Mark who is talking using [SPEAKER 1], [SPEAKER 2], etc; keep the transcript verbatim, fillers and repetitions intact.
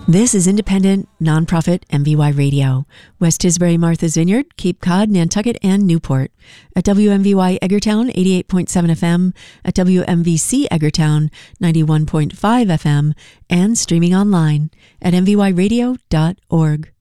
[SPEAKER 1] This is independent, nonprofit M V Y Radio. West Tisbury, Martha's Vineyard, Cape Cod, Nantucket, and Newport. At W M V Y Eggertown, eighty-eight point seven F M, at W M V C Eggertown, ninety-one point five F M, and streaming online at m v y radio dot org.